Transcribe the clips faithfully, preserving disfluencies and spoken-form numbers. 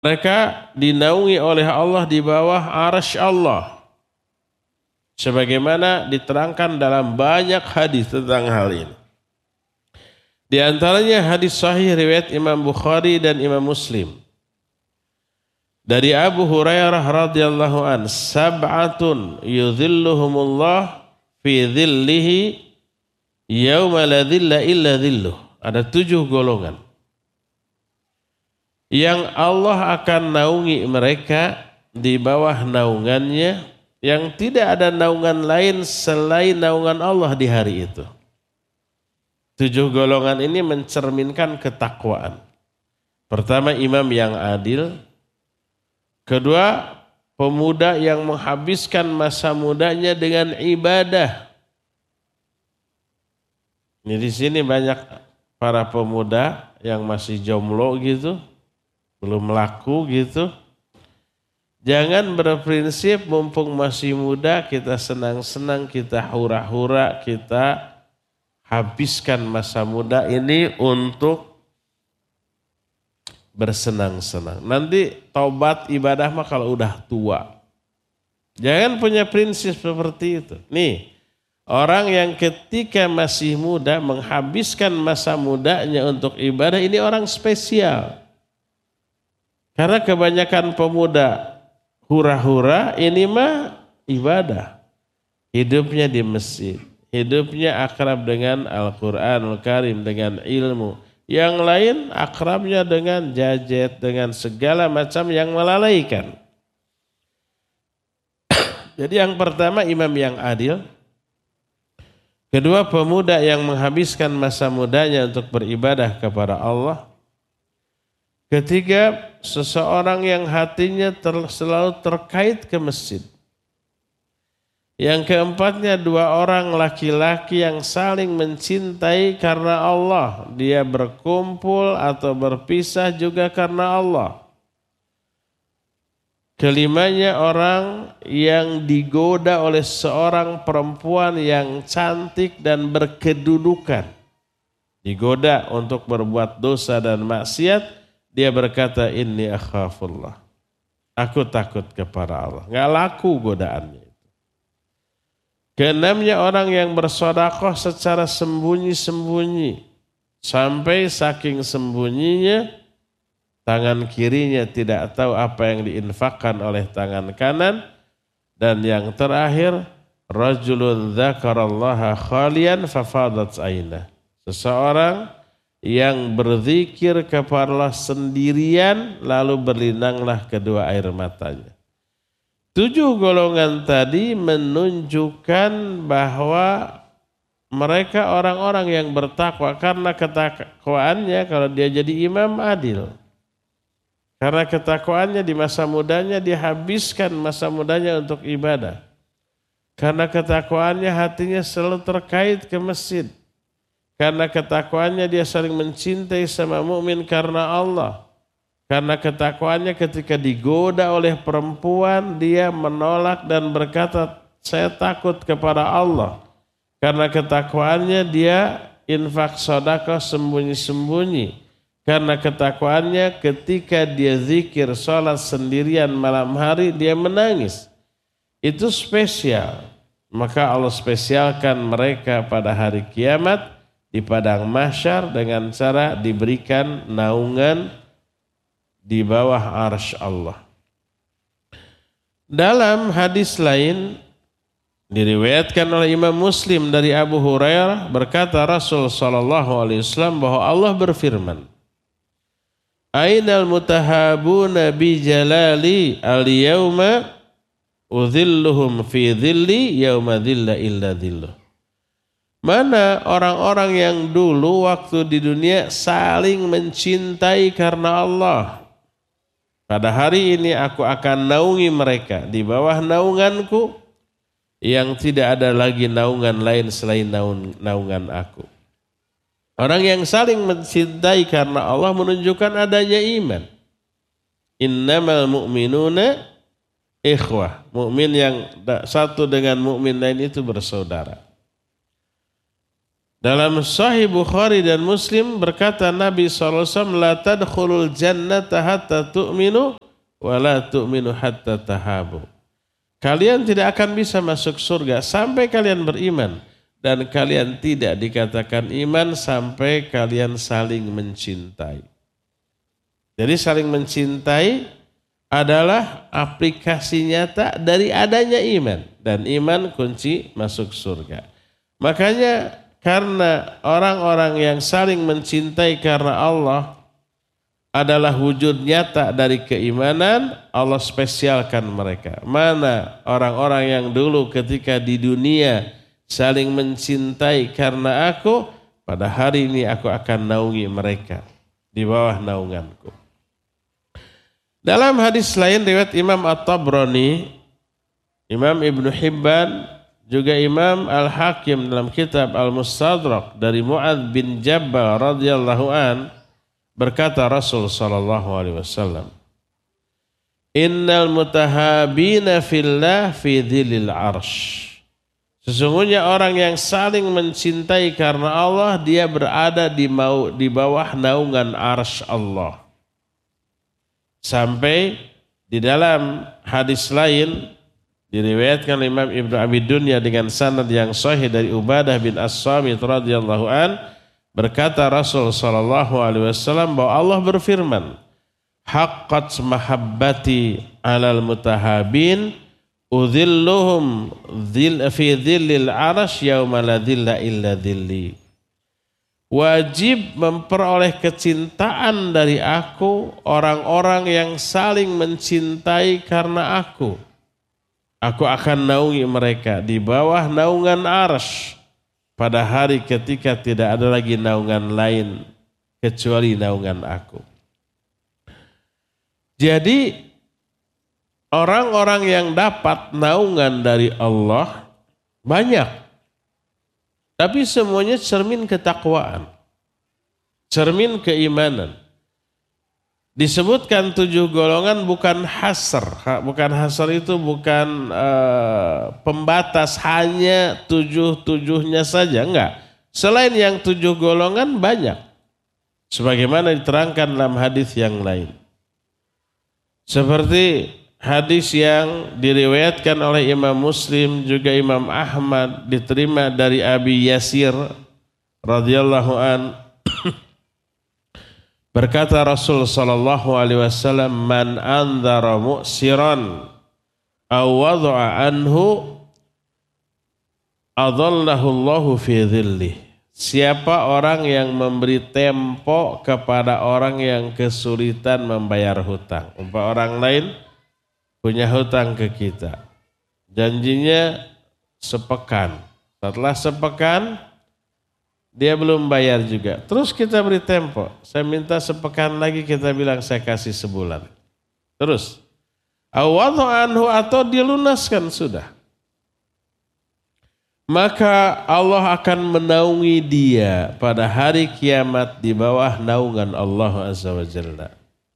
Mereka dinaungi oleh Allah di bawah arsy Allah. Sebagaimana diterangkan dalam banyak hadis tentang hal ini. Di antaranya hadis sahih riwayat Imam Bukhari dan Imam Muslim. Dari Abu Hurairah radhiyallahu an, sab'atun yudhilluhumullah fi dhillihi yauma la dhilla illa dhilluh. Ada tujuh golongan yang Allah akan naungi mereka di bawah naungannya, yang tidak ada naungan lain selain naungan Allah di hari itu. Tujuh golongan ini mencerminkan ketakwaan. Pertama, imam yang adil. Kedua, pemuda yang menghabiskan masa mudanya dengan ibadah. Ini di sini banyak para pemuda yang masih jomblo gitu, belum laku gitu. Jangan berprinsip mumpung masih muda kita senang-senang, kita hura-hura, kita habiskan masa muda ini untuk bersenang-senang. Nanti taubat ibadah mah kalau udah tua. Jangan punya prinsip seperti itu. Nih, orang yang ketika masih muda menghabiskan masa mudanya untuk ibadah, ini orang spesial. Karena kebanyakan pemuda hura-hura ini mah ibadah. Hidupnya di masjid, hidupnya akrab dengan Al-Quranul Karim, dengan ilmu. Yang lain akrabnya dengan jajet, dengan segala macam yang melalaikan. Jadi yang pertama imam yang adil. Kedua, pemuda yang menghabiskan masa mudanya untuk beribadah kepada Allah. Ketiga, seseorang yang hatinya ter, selalu terkait ke masjid. Yang keempatnya, dua orang laki-laki yang saling mencintai karena Allah. Dia berkumpul atau berpisah juga karena Allah. Kelimanya, orang yang digoda oleh seorang perempuan yang cantik dan berkedudukan. Digoda untuk berbuat dosa dan maksiat. Dia berkata, inni akhafullah. Aku takut kepada Allah. Nggak laku godaannya. Keenamnya, orang yang bersedekah secara sembunyi-sembunyi. Sampai saking sembunyinya, tangan kirinya tidak tahu apa yang diinfakkan oleh tangan kanan. Dan yang terakhir, rajulun dzakarallaha khalian fafadat ainah. Seseorang yang berzikir kepada Allah sendirian lalu berlinanglah kedua air matanya. Tujuh golongan tadi menunjukkan bahwa mereka orang-orang yang bertakwa karena ketakwaannya. Kalau dia jadi imam adil, karena ketakwaannya di masa mudanya dia habiskan masa mudanya untuk ibadah. Karena ketakwaannya hatinya selalu terkait ke masjid. Karena ketakwaannya dia saling mencintai sama mukmin karena Allah. Karena ketakwaannya ketika digoda oleh perempuan dia menolak dan berkata, saya takut kepada Allah. Karena ketakwaannya dia infak sedekah sembunyi-sembunyi. Karena ketakwaannya ketika dia zikir salat sendirian malam hari dia menangis. Itu spesial. Maka Allah spesialkan mereka pada hari kiamat di padang mahsyar dengan cara diberikan naungan di bawah arsy Allah. Dalam hadis lain diriwayatkan oleh Imam Muslim dari Abu Hurairah, berkata Rasul sallallahu alaihi wasallam bahwa Allah berfirman, Ainal mutahabuna bi jalali al-yawma udhilluhum fi dhilli yawma dhilla illa dhilluh. Mana orang-orang yang dulu waktu di dunia saling mencintai karena Allah. Pada hari ini aku akan naungi mereka di bawah naunganku yang tidak ada lagi naungan lain selain naung, naungan aku. Orang yang saling mencintai karena Allah menunjukkan adanya iman. Innamal mu'minuna ikhwah. Mukmin yang satu dengan mukmin lain itu bersaudara. Dalam Sahih Bukhari dan Muslim berkata Nabi shallallahu alaihi wasallam, la tadkhulul jannata hatta tu'minu wa la tu'minu hatta tahabu. Kalian tidak akan bisa masuk surga sampai kalian beriman, dan kalian tidak dikatakan iman sampai kalian saling mencintai. Jadi saling mencintai adalah aplikasi nyata dari adanya iman, dan iman kunci masuk surga. Makanya karena orang-orang yang saling mencintai karena Allah adalah wujud nyata dari keimanan, Allah spesialkan mereka. Mana orang-orang yang dulu ketika di dunia saling mencintai karena aku, pada hari ini aku akan naungi mereka di bawah naunganku. Dalam hadis lain riwayat Imam At-Tabrani, Imam Ibnu Hibban, juga Imam Al-Hakim dalam kitab Al-Mustadrak dari Mu'adz bin Jabal radhiyallahu an, berkata Rasul sallallahu alaihi wasallam, innal mutahabina fillah fi dhillil arsh. Sesungguhnya orang yang saling mencintai karena Allah, dia berada di, mau, di bawah naungan arsy Allah. Sampai di dalam hadis lain diriwayatkan Imam Ibnu Abi Dunya dengan sanad yang sahih dari Ubadah bin As-Samit radhiyallahu an, berkata Rasul sallallahu alaihi wasallam bahwa Allah berfirman, haqqat mahabbati 'alal mutahabin udhilluhum dhil fi dhillil 'arsy yauma la dhilla illa dhilli. Wajib memperoleh kecintaan dari aku orang-orang yang saling mencintai karena aku. Aku akan naungi mereka di bawah naungan arsy pada hari ketika tidak ada lagi naungan lain kecuali naungan aku. Jadi orang-orang yang dapat naungan dari Allah banyak, tapi semuanya cermin ketakwaan, cermin keimanan. Disebutkan tujuh golongan bukan hasr, bukan hasr itu bukan uh, pembatas hanya tujuh-tujuhnya saja, enggak. Selain yang tujuh golongan banyak, sebagaimana diterangkan dalam hadis yang lain. Seperti hadis yang diriwayatkan oleh Imam Muslim juga Imam Ahmad, diterima dari Abi Yasir radhiyallahu an. Berkata Rasul sallallahu alaihi wasallam, man anzara mu'siran aw wada'a anhu adallahu Allahu fi dhillih. Siapa orang yang memberi tempo kepada orang yang kesulitan membayar hutang. Umpama orang lain punya hutang ke kita, janjinya sepekan. Setelah sepekan dia belum bayar juga. Terus kita beri tempo. Saya minta sepekan lagi, kita bilang saya kasih sebulan. Terus. Awadhu anhu, atau dilunaskan sudah. Maka Allah akan menaungi dia pada hari kiamat di bawah naungan Allah Azza wa Jalla.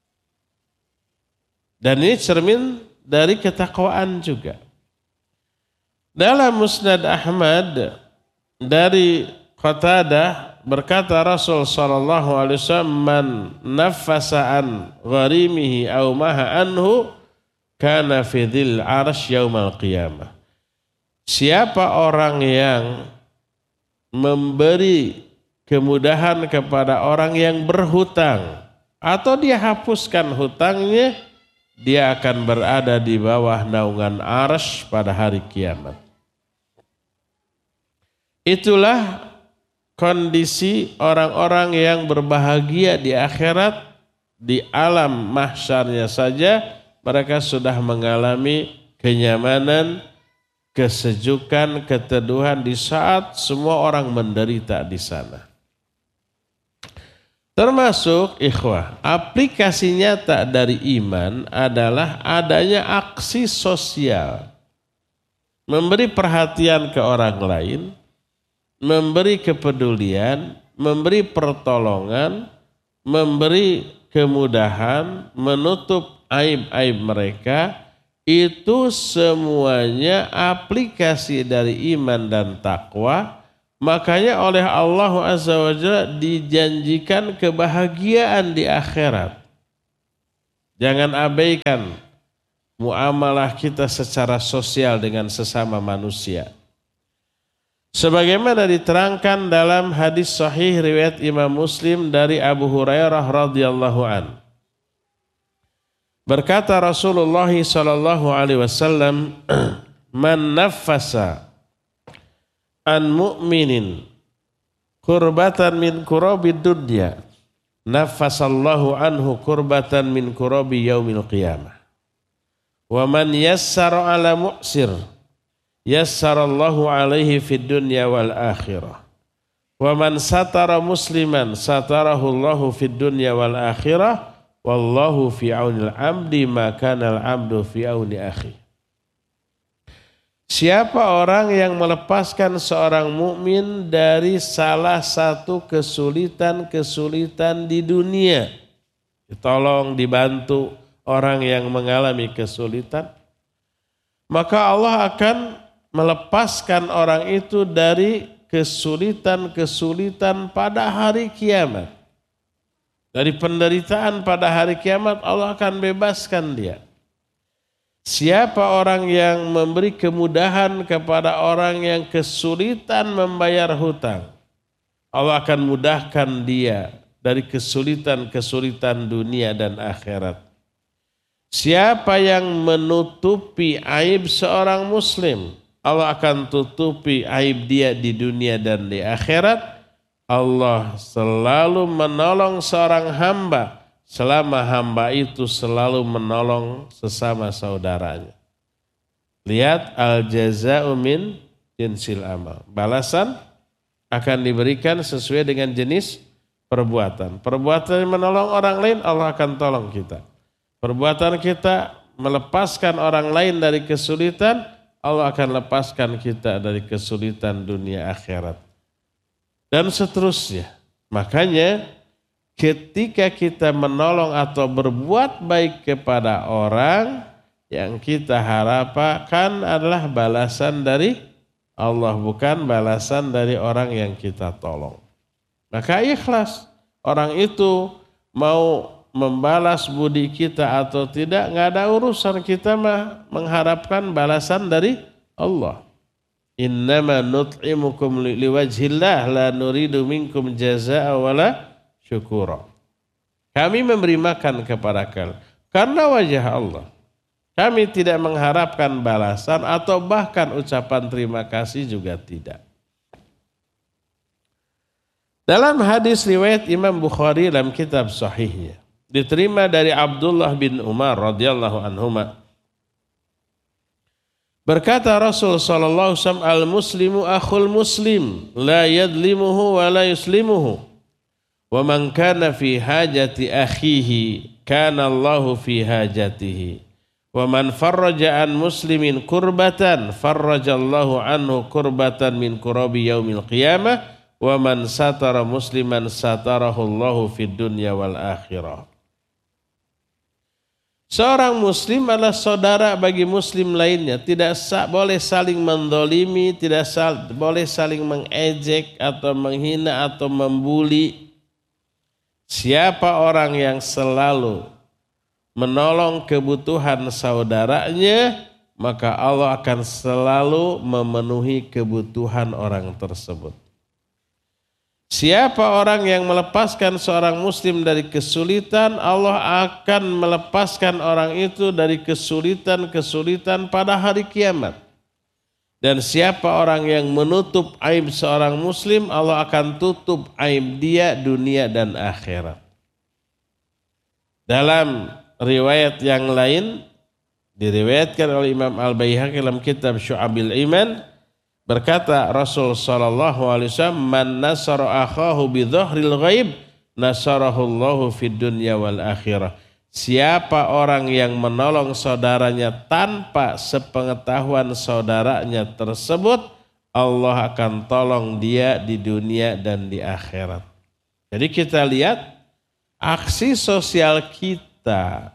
Dan ini cermin dari ketakwaan juga. Dalam Musnad Ahmad dari Qatadah berkata Rasul sallallahu alaihi wasallam, man naffasa an gharimihi aw maha anhu kana fi dhil arsy yaumal qiyamah. Siapa orang yang memberi kemudahan kepada orang yang berhutang atau dia hapuskan hutangnya, dia akan berada di bawah naungan arsy pada hari kiamat. Itulah kondisi orang-orang yang berbahagia di akhirat. Di alam mahsyarnya saja mereka sudah mengalami kenyamanan, kesejukan, keteduhan di saat semua orang menderita di sana. Termasuk ikhwah, aplikasi nyata dari iman adalah adanya aksi sosial. Memberi perhatian ke orang lain, memberi kepedulian, memberi pertolongan, memberi kemudahan, menutup aib-aib mereka, itu semuanya aplikasi dari iman dan takwa, Makanya oleh Allah Azza wa Jalla dijanjikan kebahagiaan di akhirat. Jangan abaikan muamalah kita secara sosial dengan sesama manusia. Sebagaimana diterangkan dalam hadis sahih riwayat Imam Muslim dari Abu Hurairah radhiyallahu an. Berkata Rasulullah sallallahu alaihi wasallam, "Man naffasa an mu'minin kurbatan min kurabid dunya naffasallahu anhu kurbatan min kurabi yaumil qiyamah wa man yassara ala mu'sir yassarallahu alaihi fid dunya wal akhirah wa man satara musliman satarahu Allahu fid dunya wal akhirah wallahu fi aunil abdi ma kana al abdu fi auni akhi." Siapa orang yang melepaskan seorang mukmin dari salah satu kesulitan-kesulitan di dunia, ditolong, dibantu orang yang mengalami kesulitan, maka Allah akan melepaskan orang itu dari kesulitan-kesulitan pada hari kiamat. Dari penderitaan pada hari kiamat Allah akan bebaskan dia. Siapa orang yang memberi kemudahan kepada orang yang kesulitan membayar hutang, Allah akan mudahkan dia dari kesulitan-kesulitan dunia dan akhirat. Siapa yang menutupi aib seorang muslim, Allah akan tutupi aib dia di dunia dan di akhirat. Allah selalu menolong seorang hamba selama hamba itu selalu menolong sesama saudaranya. Lihat al-jaza'u min jinsil amal. Balasan akan diberikan sesuai dengan jenis perbuatan. Perbuatan yang menolong orang lain, Allah akan tolong kita. Perbuatan kita melepaskan orang lain dari kesulitan, Allah akan lepaskan kita dari kesulitan dunia akhirat. Dan seterusnya. Makanya ketika kita menolong atau berbuat baik kepada orang, yang kita harapkan adalah balasan dari Allah, bukan balasan dari orang yang kita tolong. Maka ikhlas. Orang itu mau membalas budi kita atau tidak, nggak ada urusan, kita mah mengharapkan balasan dari Allah. Innama nut'imukum liwajhillah la nuridu minkum jazaa'a wala syukura. Kami memberi makan kepada kalian karena wajah Allah. Kami tidak mengharapkan balasan atau bahkan ucapan terima kasih juga tidak. Dalam hadis riwayat Imam Bukhari dalam kitab sahihnya, diterima dari Abdullah bin Umar radhiyallahu anhuma, berkata Rasul sallallahu alaihi wasallam, al-muslimu akhul muslim la yadlimuhu wa la yuslimuhu. Wa man kana fi hajati akhihi kana Allahu fi hajatihi. Wa man farraja an muslimin kurbatan farrajallahu anhu kurbatan min kurabi yaumil qiyamah. Wa man satara musliman satarahu Allahu fid dunya wal akhirah. Seorang muslim adalah saudara bagi muslim lainnya, tidak sa- boleh saling mendolimi, tidak sal- boleh saling mengejek atau menghina atau membuli. Siapa orang yang selalu menolong kebutuhan saudaranya, maka Allah akan selalu memenuhi kebutuhan orang tersebut. Siapa orang yang melepaskan seorang muslim dari kesulitan, Allah akan melepaskan orang itu dari kesulitan-kesulitan pada hari kiamat. Dan siapa orang yang menutup aib seorang muslim, Allah akan tutup aib dia dunia dan akhirat. Dalam riwayat yang lain, diriwayatkan oleh Imam Al-Baihaqi dalam kitab Syu'abil Iman, berkata Rasul sallallahu alaihi wasallam, man nasara akhahu bi dhahril ghaib nasarahu Allahu fid dunya wal akhirah. Siapa orang yang menolong saudaranya tanpa sepengetahuan saudaranya tersebut, Allah akan tolong dia di dunia dan di akhirat. Jadi kita lihat aksi sosial kita,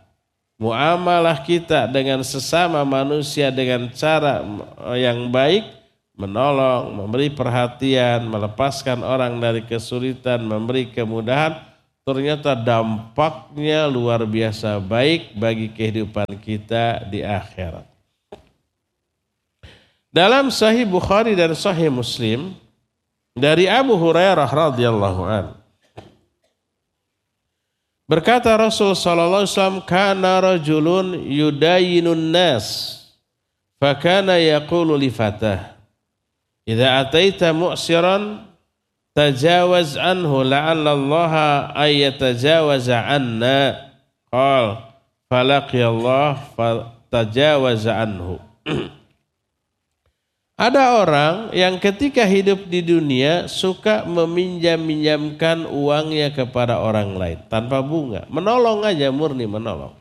muamalah kita dengan sesama manusia dengan cara yang baik, menolong, memberi perhatian, melepaskan orang dari kesulitan, memberi kemudahan, ternyata dampaknya luar biasa baik bagi kehidupan kita di akhirat. Dalam Sahih Bukhari dan Sahih Muslim dari Abu Hurairah radhiyallahu anhu, berkata Rasul sallallahu alaihi wasallam, kana rajulun yudayinun nas fakana yaqulu li fatah idza ataita mu'siran tajawaz anhu la'alla Allah ay yatajawaza anna qala falaqiya Allah fatajawaza anhu. Ada orang yang ketika hidup di dunia suka meminjam-minjamkan uangnya kepada orang lain tanpa bunga. Menolong aja, murni menolong.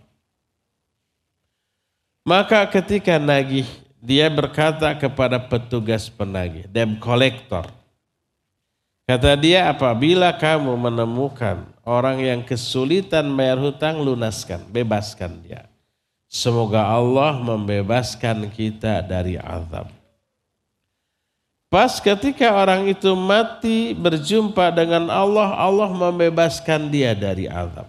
Maka ketika nagih, dia berkata kepada petugas penagih, debt collector. Kata dia, apabila kamu menemukan orang yang kesulitan bayar hutang, lunaskan, bebaskan dia. Semoga Allah membebaskan kita dari azab. Pas ketika orang itu mati berjumpa dengan Allah, Allah membebaskan dia dari azab.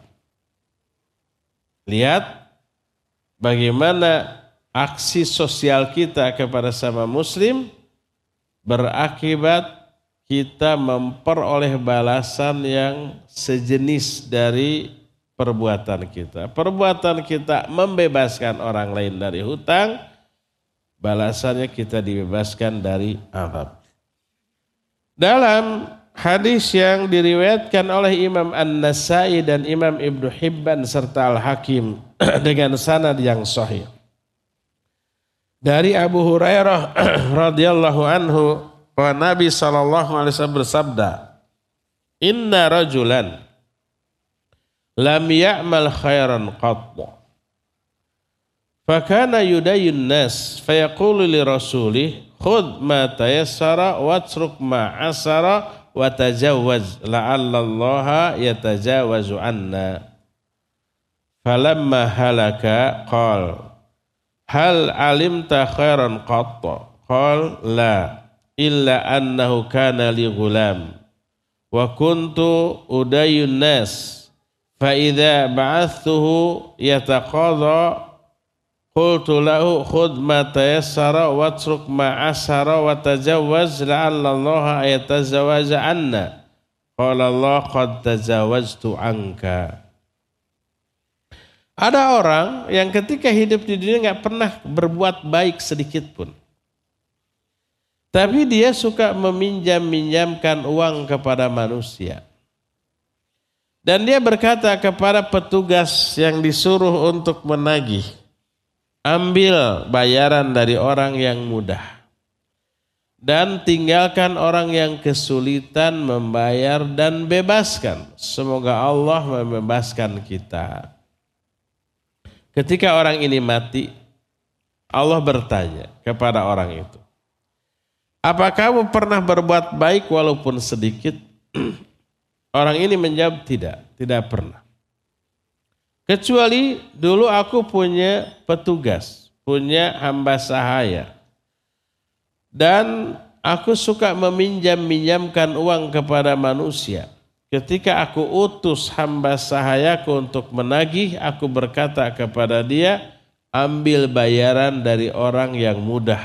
Lihat bagaimana aksi sosial kita kepada sama muslim berakibat kita memperoleh balasan yang sejenis dari perbuatan kita. Perbuatan kita membebaskan orang lain dari hutang, balasannya kita dibebaskan dari azab. Dalam hadis yang diriwayatkan oleh Imam An-Nasai dan Imam Ibnu Hibban serta Al-Hakim dengan sanad yang sahih, dari Abu Hurairah radhiyallahu anhu, bahwa Nabi sallallahu alaihi wasallam bersabda, "Inna rajulan lam ya'mal khairan qattu. Fakana yudayyun nas fayaqulu li rasulih khudh ma tayassara watruk ma asara wa tajawwaz la'alla Allah yatajawazu anna. Falamma halaka qala hal alimta khairan qatta? Qala la illa annahu kana li ghulam wa kuntu udayyun nas fa idza ba'athuhu yataqadha qultu lahu khudh ma tayassara watruk ma asara wa tajawwaz la'alla Allah yatazawaza anna. Qala Allah qad tajawaztu anka." Ada orang yang ketika hidup di dunia nggak pernah berbuat baik sedikit pun. Tapi dia suka meminjam-minjamkan uang kepada manusia. Dan dia berkata kepada petugas yang disuruh untuk menagih, ambil bayaran dari orang yang mudah. Dan tinggalkan orang yang kesulitan membayar dan bebaskan. Semoga Allah membebaskan kita. Ketika orang ini mati, Allah bertanya kepada orang itu, apa kamu pernah berbuat baik walaupun sedikit? Orang ini menjawab tidak, tidak pernah. Kecuali dulu aku punya petugas, punya hamba sahaya. Dan aku suka meminjam-minjamkan uang kepada manusia. Ketika aku utus hamba sahayaku untuk menagih, aku berkata kepada dia, ambil bayaran dari orang yang mudah,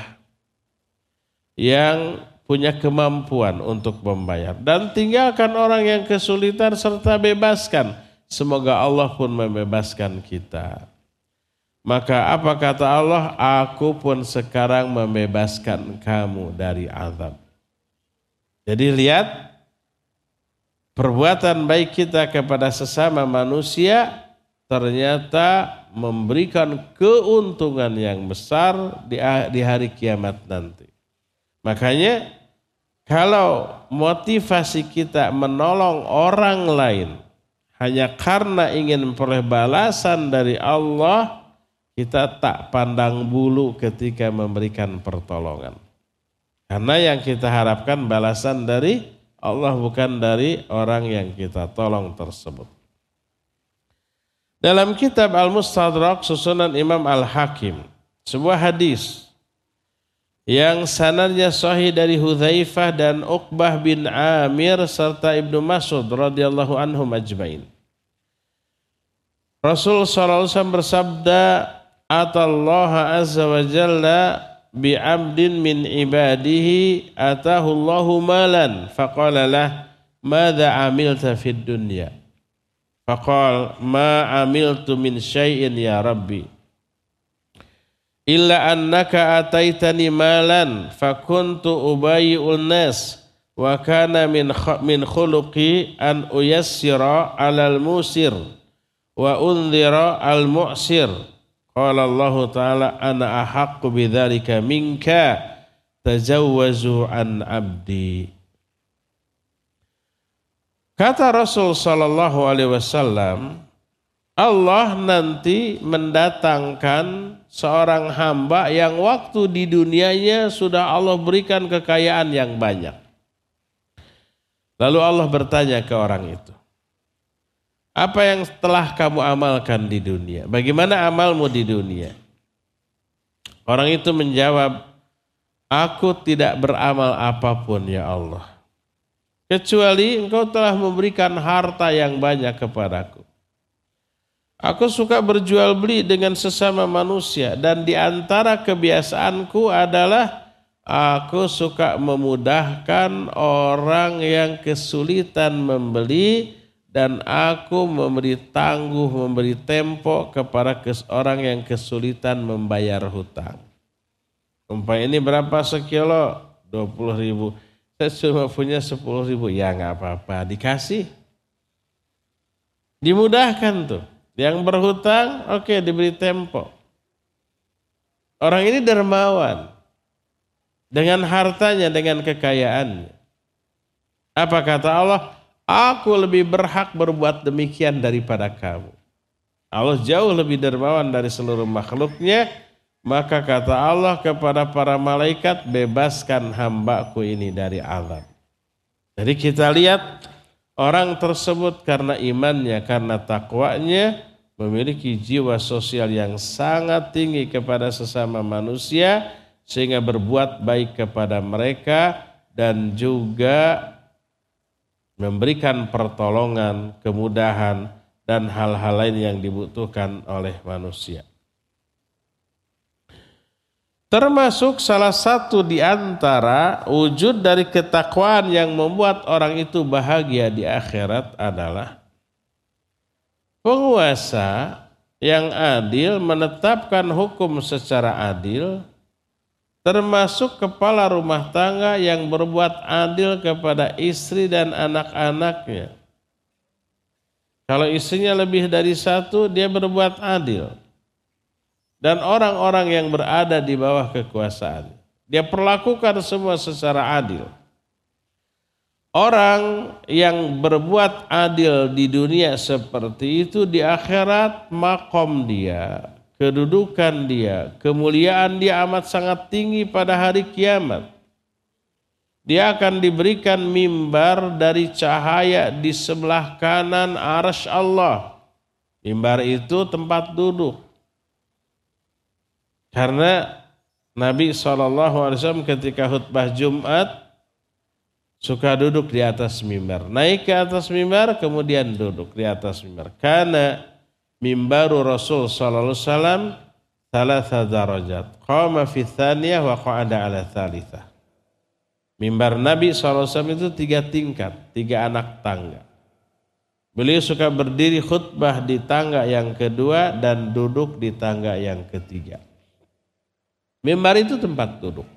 yang punya kemampuan untuk membayar. Dan tinggalkan orang yang kesulitan serta bebaskan. Semoga Allah pun membebaskan kita. Maka apa kata Allah? Aku pun sekarang membebaskan kamu dari azab. Jadi lihat, perbuatan baik kita kepada sesama manusia ternyata memberikan keuntungan yang besar di hari kiamat nanti. Makanya kalau motivasi kita menolong orang lain hanya karena ingin memperoleh balasan dari Allah, kita tak pandang bulu ketika memberikan pertolongan. Karena yang kita harapkan balasan dari Allah, bukan dari orang yang kita tolong tersebut. Dalam kitab Al-Mustadrak susunan Imam Al-Hakim, sebuah hadis yang sanadnya sahih dari Hudzaifah dan Uqbah bin Amir serta Ibnu Mas'ud radhiyallahu anhum ajmain. Rasul sallallahu alaihi wasallam bersabda, "Atallaha azza wa jalla bi'abdin min ibadihi atahu Allahu malan faqala lah madza amilta fid dunya." Faqala ma amiltu min syai'in ya Rabbi illa annaka ataitani malan fakuntu ubayyi'un nas wa kana min min khuluqi an uyassira 'alal musir wa undhira al mu'sir. Qala Allah Ta'ala ana ahaqqu bidzalika minka tajawwazu an abdi. Kata Rasul sallallahu alaihi wasallam, Allah nanti mendatangkan seorang hamba yang waktu di dunianya sudah Allah berikan kekayaan yang banyak. Lalu Allah bertanya ke orang itu, apa yang telah kamu amalkan di dunia? Bagaimana amalmu di dunia? Orang itu menjawab, aku tidak beramal apapun ya Allah, kecuali engkau telah memberikan harta yang banyak kepadaku. Aku suka berjual beli dengan sesama manusia dan di antara kebiasaanku adalah aku suka memudahkan orang yang kesulitan membeli dan aku memberi tangguh, memberi tempo kepada orang yang kesulitan membayar hutang. Umpah ini berapa sekilo? dua puluh ribu. Saya cuma punya sepuluh ribu. Ya nggak apa-apa, dikasih. Dimudahkan tuh. Yang berhutang, oke okay, diberi tempo. Orang ini dermawan. Dengan hartanya, dengan kekayaannya. Apa kata Allah? Aku lebih berhak berbuat demikian daripada kamu. Allah jauh lebih dermawan dari seluruh makhluknya. Maka kata Allah kepada para malaikat, bebaskan hambaku ini dari azab. Jadi kita lihat orang tersebut karena imannya, karena takwanya, memiliki jiwa sosial yang sangat tinggi kepada sesama manusia, sehingga berbuat baik kepada mereka dan juga memberikan pertolongan, kemudahan, dan hal-hal lain yang dibutuhkan oleh manusia. Termasuk salah satu di antara wujud dari ketakwaan yang membuat orang itu bahagia di akhirat adalah penguasa yang adil menetapkan hukum secara adil, termasuk kepala rumah tangga yang berbuat adil kepada istri dan anak-anaknya. Kalau istrinya lebih dari satu, dia berbuat adil. Dan orang-orang yang berada di bawah kekuasaan, dia perlakukan semua secara adil. Orang yang berbuat adil di dunia seperti itu, di akhirat makom dia, kedudukan dia, kemuliaan dia amat sangat tinggi pada hari kiamat. Dia akan diberikan mimbar dari cahaya di sebelah kanan arsy Allah. Mimbar itu tempat duduk. Karena Nabi shallallahu alaihi wasallam ketika khutbah Jumat suka duduk di atas mimbar. Naik ke atas mimbar kemudian duduk di atas mimbar. Karena mimbaru Rasul sallallahu alaihi wasallam thalatha darajat. Qama fi tsaniyah wa qa'ada ala tsalitsah. Mimbar Nabi sallallahu alaihi wasallam itu tiga tingkat, tiga anak tangga. Beliau suka berdiri khutbah di tangga yang kedua dan duduk di tangga yang ketiga. Mimbar itu tempat duduk.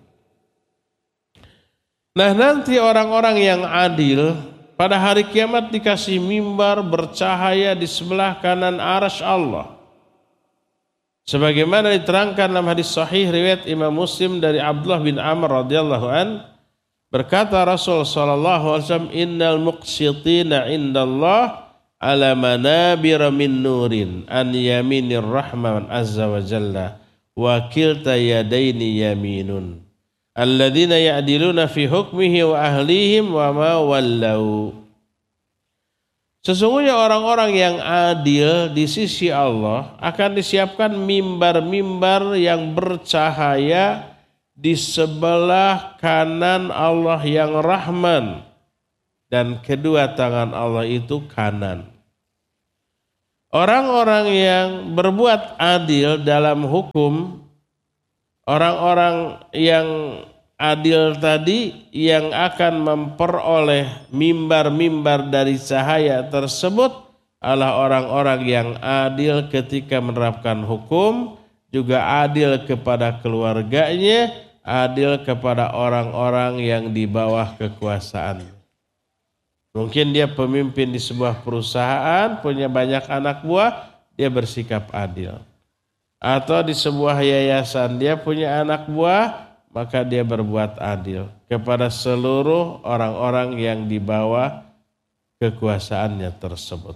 Nah, nanti orang-orang yang adil pada hari kiamat dikasih mimbar bercahaya di sebelah kanan arsy Allah. Sebagaimana diterangkan dalam hadis sahih riwayat Imam Muslim dari Abdullah bin Amr radhiyallahu an, berkata Rasul sallallahu alaihi wasallam, innal muqsitina indallah ala manabir min nurin an yaminir rahman azza wa jalla wa kilta yadaini yaminun alladzina ya'diluna fi hukmihi wa ahlihim wa ma wallau. Sesungguhnya orang-orang yang adil di sisi Allah akan disiapkan mimbar-mimbar yang bercahaya di sebelah kanan Allah yang Rahman, dan kedua tangan Allah itu kanan. Orang-orang yang berbuat adil dalam hukum, orang-orang yang adil tadi yang akan memperoleh mimbar-mimbar dari cahaya tersebut adalah orang-orang yang adil ketika menerapkan hukum, juga adil kepada keluarganya, adil kepada orang-orang yang di bawah kekuasaan. Mungkin dia pemimpin di sebuah perusahaan, punya banyak anak buah, dia bersikap adil. Atau di sebuah yayasan, dia punya anak buah, maka dia berbuat adil kepada seluruh orang-orang yang di bawah kekuasaannya tersebut.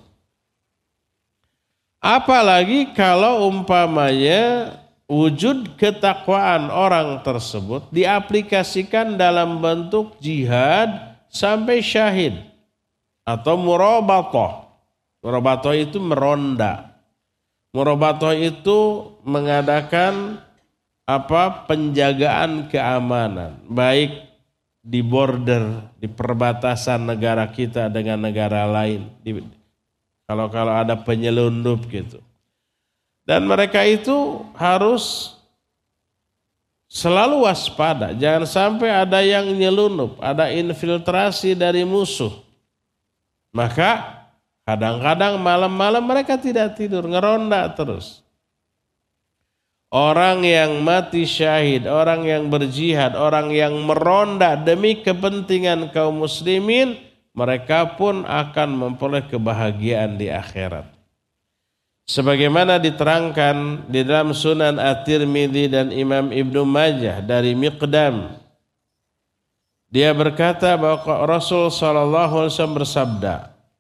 Apalagi kalau umpamanya wujud ketakwaan orang tersebut diaplikasikan dalam bentuk jihad sampai syahid atau murabatoh. Murabatoh itu meronda. Murabatoh itu mengadakan apa penjagaan keamanan, baik di border, di perbatasan negara kita dengan negara lain, di, kalau kalau ada penyelundup gitu. Dan mereka itu harus selalu waspada, jangan sampai ada yang nyelundup, ada infiltrasi dari musuh. Maka kadang-kadang malam-malam mereka tidak tidur, ngeronda terus. Orang yang mati syahid, orang yang berjihad, orang yang meronda demi kepentingan kaum muslimin, mereka pun akan memperoleh kebahagiaan di akhirat. Sebagaimana diterangkan di dalam Sunan At-Tirmidzi dan Imam Ibnu Majah dari Miqdam. Dia berkata bahwa Rasul sallallahu alaihi wasallam bersabda,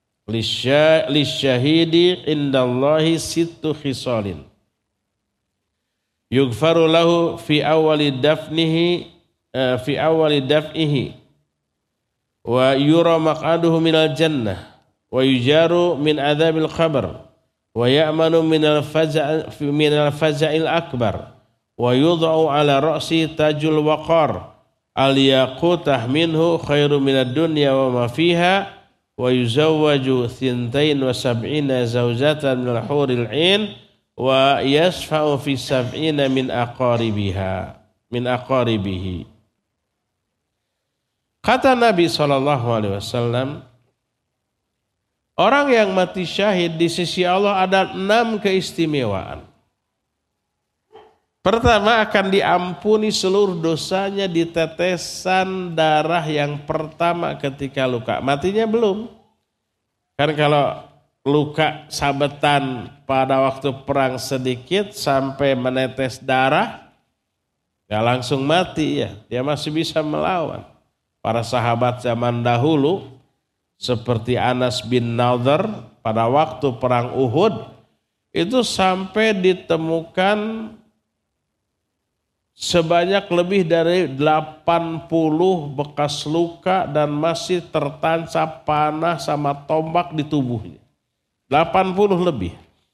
"Lisyahidi indallahi sittu khisalin. Yughfaru lahu fi awali dafnihi fi awali daf'ihi wa yura maq'aduhu minal jannah wa yujaru min adzabil qabr wa ya'manu minal faza' minal faza'il akbar wa yudha'u ala ra'si tajul waqar al yaqutah minhu khairu minad dunya wa ma fiha wa yuzawwaju thintain wa sab'ina zawjatan minal huril 'ain wa yasfa'u fi sab'ina min aqaribiha min aqaribihi." Kata Nabi shallallahu alaihi wasallam, orang yang mati syahid di sisi Allah ada enam keistimewaan. Pertama, akan diampuni seluruh dosanya di tetesan darah yang pertama ketika luka. Matinya belum. Kan kalau luka sabetan pada waktu perang sedikit sampai menetes darah, gak langsung mati ya, dia masih bisa melawan. Para sahabat zaman dahulu seperti Anas bin Nadhr pada waktu perang Uhud itu sampai ditemukan sebanyak lebih dari delapan puluh bekas luka dan masih tertancap panah sama tombak di tubuhnya. delapan puluh lebih.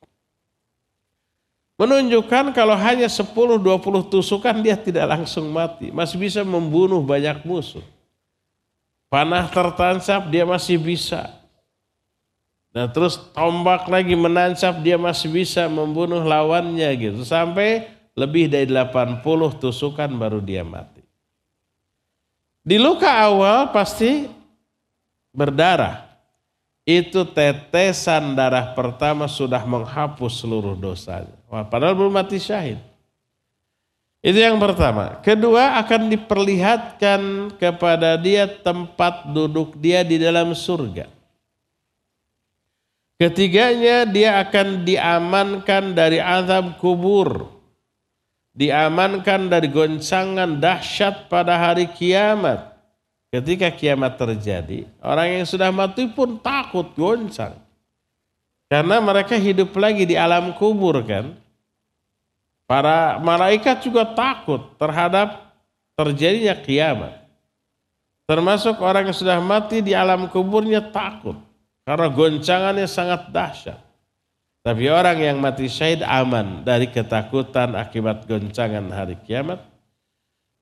Menunjukkan kalau hanya sepuluh dua puluh tusukan dia tidak langsung mati. Masih bisa membunuh banyak musuh. Panah tertancap dia masih bisa. Nah terus tombak lagi menancap dia masih bisa membunuh lawannya gitu. Sampai lebih dari delapan puluh tusukan baru dia mati. Di luka awal pasti berdarah. Itu tetesan darah pertama sudah menghapus seluruh dosanya. Wah, padahal belum mati syahid. Itu yang pertama. Kedua, akan diperlihatkan kepada dia tempat duduk dia di dalam surga. Ketiganya, dia akan diamankan dari azab kubur. Diamankan dari goncangan dahsyat pada hari kiamat. Ketika kiamat terjadi, orang yang sudah mati pun takut, goncang. Karena mereka hidup lagi di alam kubur kan. Para malaikat juga takut terhadap terjadinya kiamat. Termasuk orang yang sudah mati di alam kuburnya takut. Karena goncangannya sangat dahsyat. Tapi orang yang mati syahid aman dari ketakutan akibat goncangan hari kiamat.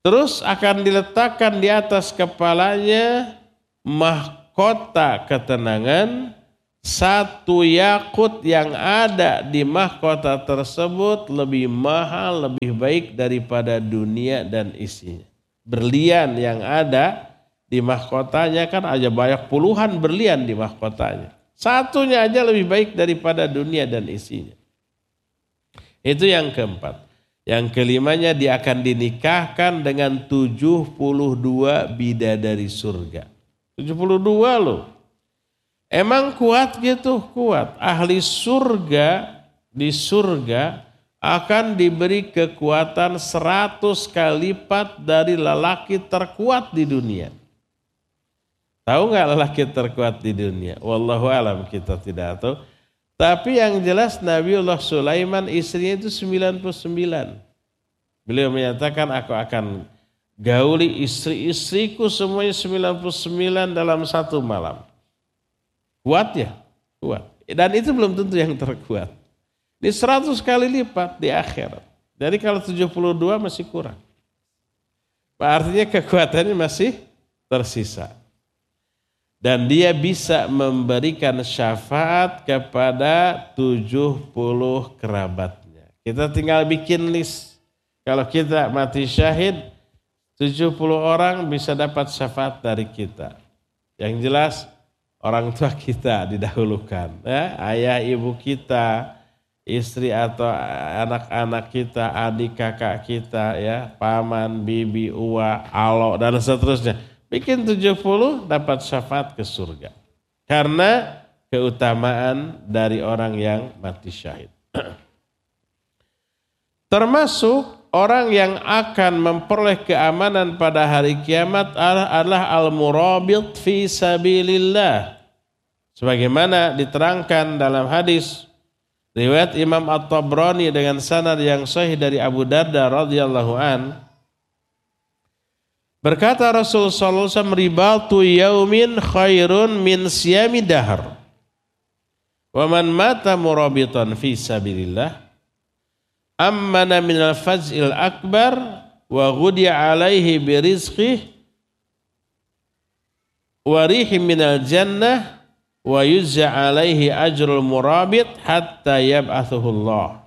Terus akan diletakkan di atas kepalanya mahkota ketenangan, satu yakut yang ada di mahkota tersebut lebih mahal, lebih baik daripada dunia dan isinya. Berlian yang ada di mahkotanya kan aja banyak puluhan berlian di mahkotanya. Satunya aja lebih baik daripada dunia dan isinya. Itu yang keempat. Yang kelimanya dia akan dinikahkan dengan tujuh puluh dua bidadari surga. tujuh puluh dua loh. Emang kuat gitu? Kuat. Ahli surga di surga akan diberi kekuatan seratus kali lipat dari lelaki terkuat di dunia. Tahu nggak lelaki terkuat di dunia? Wallahu alam, kita tidak tahu. Tapi yang jelas Nabiullah Sulaiman istrinya itu sembilan puluh sembilan. Beliau menyatakan aku akan gauli istri-istriku semuanya sembilan puluh sembilan dalam satu malam. Kuat ya? Kuat. Dan itu belum tentu yang terkuat. Ini seratus kali lipat di akhirat. Jadi kalau tujuh puluh dua masih kurang. Artinya kekuatannya masih tersisa. Dan dia bisa memberikan syafaat kepada tujuh puluh kerabatnya. Kita tinggal bikin list. Kalau kita mati syahid, tujuh puluh orang bisa dapat syafaat dari kita. Yang jelas orang tua kita didahulukan. Ya, ayah ibu kita, istri atau anak-anak kita, adik kakak kita, ya, paman, bibi, uwa, alo, dan seterusnya. Bikin tujuh puluh dapat syafaat ke surga. Karena keutamaan dari orang yang mati syahid. Termasuk orang yang akan memperoleh keamanan pada hari kiamat adalah al-murabit fi sabilillah. Sebagaimana diterangkan dalam hadis riwayat Imam At-Tabrani dengan sanad yang sahih dari Abu Darda radhiyallahu an. Berkata Rasulullah sallallahu alaihi wasallam, ribatu yaumin khairun min siyami dahr. Wa man mata murabitan fi sabilillah ammana minal faz'il akbar wa ghudiya alaihi birizqih wa rihim minal jannah wa yuzza alaihi ajrul murabit hatta yab'athuhullah.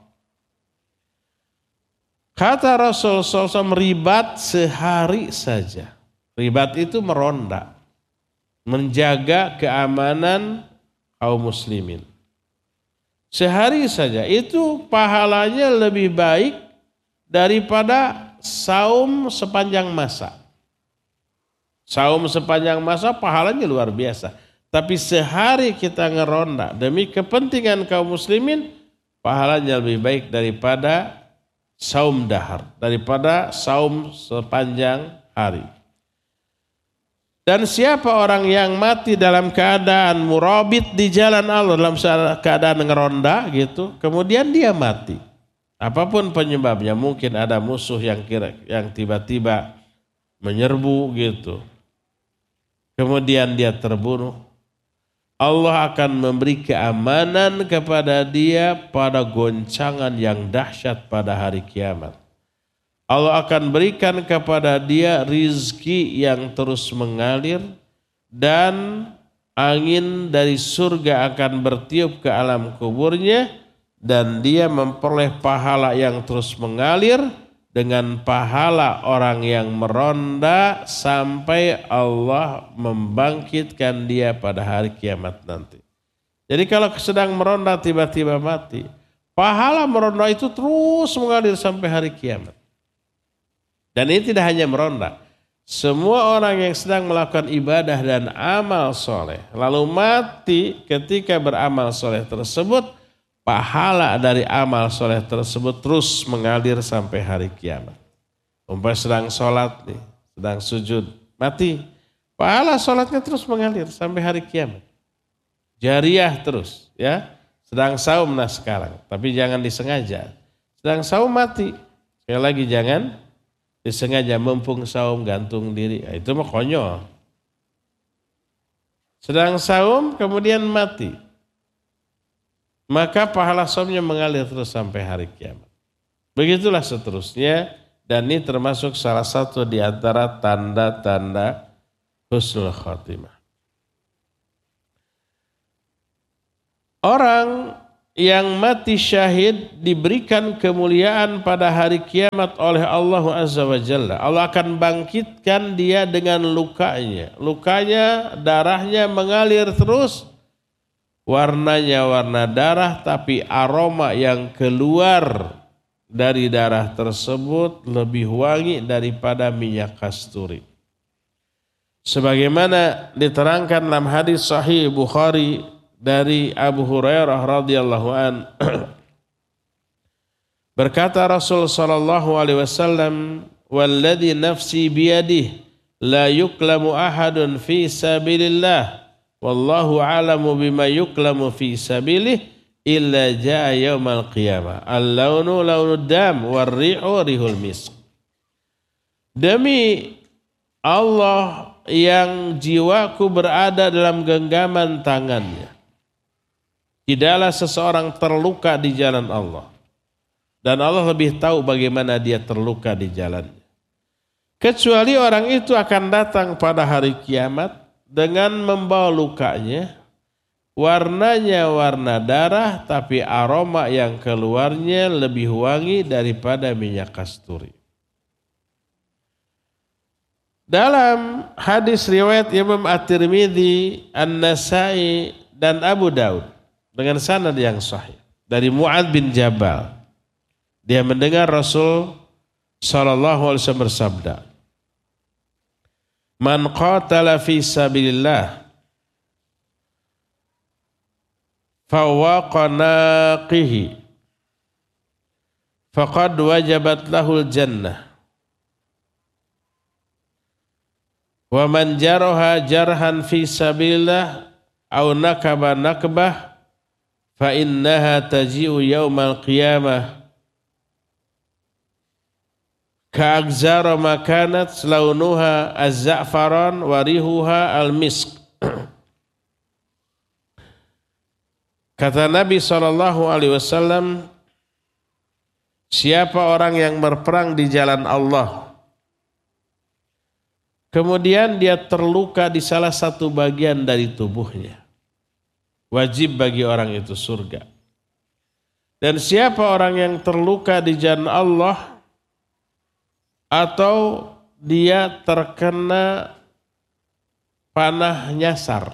Kata Rasul sallallahu alaihi wasallam, ribat sehari saja. Ribat itu meronda, menjaga keamanan kaum muslimin. Sehari saja itu pahalanya lebih baik daripada saum sepanjang masa. Saum sepanjang masa pahalanya luar biasa. Tapi sehari kita ngeronda demi kepentingan kaum muslimin, pahalanya lebih baik daripada saum dahar, daripada saum sepanjang hari. Dan siapa orang yang mati dalam keadaan murabit di jalan Allah, dalam keadaan ngeronda gitu, kemudian dia mati. Apapun penyebabnya, mungkin ada musuh yang kira yang tiba-tiba menyerbu gitu. Kemudian dia terbunuh. Allah akan memberi keamanan kepada dia pada goncangan yang dahsyat pada hari kiamat. Allah akan berikan kepada dia rizki yang terus mengalir dan angin dari surga akan bertiup ke alam kuburnya dan dia memperoleh pahala yang terus mengalir dengan pahala orang yang meronda sampai Allah membangkitkan dia pada hari kiamat nanti. Jadi kalau sedang meronda tiba-tiba mati, pahala meronda itu terus mengalir sampai hari kiamat. Dan ini tidak hanya meronda. Semua orang yang sedang melakukan ibadah dan amal soleh, lalu mati ketika beramal soleh tersebut, pahala dari amal soleh tersebut terus mengalir sampai hari kiamat. Umpamanya sedang sholat nih, sedang sujud, mati. Pahala sholatnya terus mengalir sampai hari kiamat. Jariah terus, ya. Sedang saum nah sekarang, tapi jangan disengaja. Sedang saum mati, sekali lagi jangan disengaja, mumpung saum gantung diri. Nah, itu mah konyol. Sedang saum kemudian mati, maka pahala saumnya mengalir terus sampai hari kiamat. Begitulah seterusnya Dan ini termasuk salah satu di antara tanda-tanda husnul khotimah. Orang yang mati syahid diberikan kemuliaan pada hari kiamat oleh Allah Azza wa Jalla. Allah akan bangkitkan dia dengan lukanya. Lukanya, darahnya mengalir terus. Warnanya warna darah, tapi aroma yang keluar dari darah tersebut lebih wangi daripada minyak kasturi. Sebagaimana diterangkan dalam hadis sahih Bukhari dari Abu Hurairah radhiyallahu an, berkata Rasul sallallahu alaihi wasallam, "Walladzi nafsi biyadihi la yuklamu ahadun fi sabilillah wallahu a'lamu bima yuklamu fi sabilihi illa jaa yaumal qiyamah al-launu launud dam war-rihu rihul misk." Demi Allah yang jiwaku berada dalam genggaman tangannya, tidaklah seseorang terluka di jalan Allah, dan Allah lebih tahu bagaimana dia terluka di jalannya, kecuali orang itu akan datang pada hari kiamat dengan membawa lukanya. Warnanya warna darah, tapi aroma yang keluarnya lebih wangi daripada minyak kasturi. Dalam hadis riwayat Imam At-Tirmidzi, An-Nasai dan Abu Daud dengan sanad yang sahih dari Mu'adz bin Jabal, dia mendengar Rasul sallallahu alaihi wasallam bersabda, "Man qatala fi sabilillah fawaqa naqihi faqad wajabat lahul jannah wa man jaraha jarhan fi sabilillah aw nakaba nakbah fa innaha taji'u yaumal qiyamah ka'agzara makanat launuha az-za'faran wa rihuha al-misk." Kata Nabi shallallahu alaihi wasallam, siapa orang yang berperang di jalan Allah, kemudian dia terluka di salah satu bagian dari tubuhnya, wajib bagi orang itu surga. Dan siapa orang yang terluka di jalan Allah, atau dia terkena panah nyasar